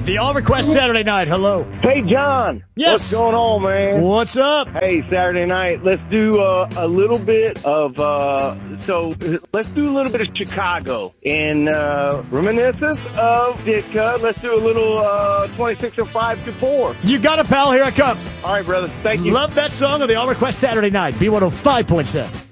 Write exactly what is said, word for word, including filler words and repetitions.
The All Request Saturday Night. Hello. Hey, John. Yes. What's going on, man? What's up? Hey, Saturday night. Let's do uh, a little bit of, uh, so let's do a little bit of Chicago. In uh, reminiscence of Ditka, let's do a little uh, twenty-six oh five to four. You got it, pal. Here I come. All right, brother. Thank you. Love that song of the All Request Saturday Night. B one oh five point seven.